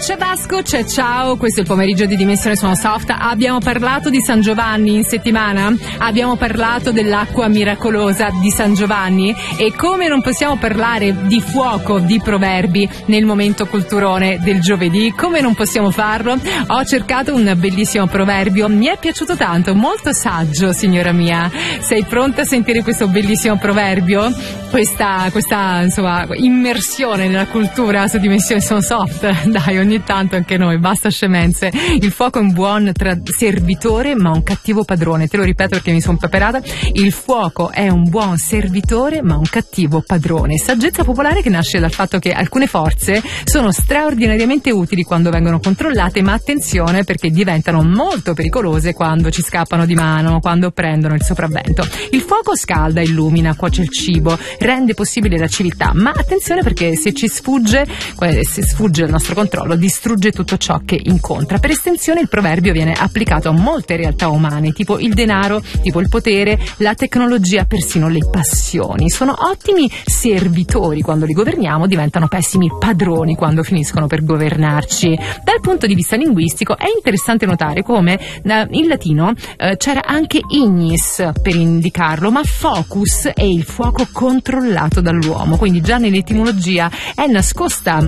C'è Vasco, c'è Ciao, questo è il pomeriggio di Dimensione Suono Soft. Abbiamo parlato di San Giovanni in settimana, abbiamo parlato dell'acqua miracolosa di San Giovanni, e come non possiamo parlare di fuoco, di proverbi nel momento culturone del giovedì, come non possiamo farlo, ho cercato un bellissimo proverbio, mi è piaciuto tanto, molto saggio, signora mia. Sei pronta a sentire questo bellissimo proverbio? Questa insomma immersione nella cultura su Dimensione Suono Soft. Dai, ogni tanto anche noi, basta scemenze. Il fuoco è un buon servitore ma un cattivo padrone. Te lo ripeto perché mi sono peperata. Il fuoco è un buon servitore ma un cattivo padrone. Saggezza popolare che nasce dal fatto che alcune forze sono straordinariamente utili quando vengono controllate, ma attenzione perché diventano molto pericolose quando ci scappano di mano, quando prendono il sopravvento. Il fuoco scalda, illumina, cuoce il cibo, rende possibile la civiltà, ma attenzione perché se sfugge il nostro controllo, distrugge tutto ciò che incontra. Per estensione il proverbio viene applicato a molte realtà umane, tipo il denaro, tipo il potere, la tecnologia, persino le passioni. Sono ottimi servitori quando li governiamo, diventano pessimi padroni quando finiscono per governarci. Dal punto di vista linguistico è interessante notare come in latino c'era anche ignis per indicarlo, ma focus è il fuoco controllato dall'uomo, quindi già nell'etimologia è nascosta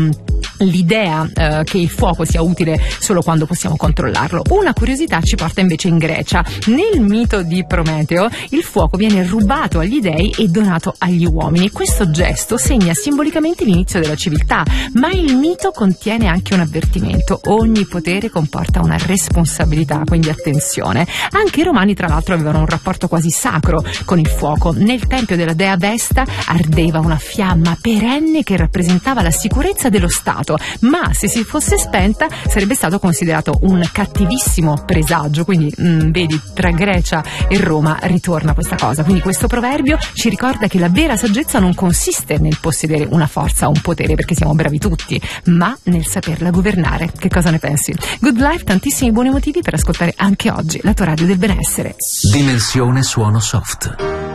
l'idea che il fuoco sia utile solo quando possiamo controllarlo. Una curiosità ci porta invece in Grecia. Nel mito di Prometeo il fuoco viene rubato agli dei e donato agli uomini. Questo gesto segna simbolicamente l'inizio della civiltà, ma il mito contiene anche un avvertimento: ogni potere comporta una responsabilità, quindi attenzione. Anche i romani tra l'altro avevano un rapporto quasi sacro con il fuoco. Nel tempio della dea Vesta ardeva una fiamma perenne che rappresentava la sicurezza dello Stato, ma se si fosse spenta sarebbe stato considerato un cattivissimo presagio. Quindi vedi, tra Grecia e Roma ritorna questa cosa. Quindi questo proverbio ci ricorda che la vera saggezza non consiste nel possedere una forza o un potere, perché siamo bravi tutti, ma nel saperla governare. Che cosa ne pensi? Good Life, tantissimi buoni motivi per ascoltare anche oggi la tua radio del benessere. Dimensione Suono Soft.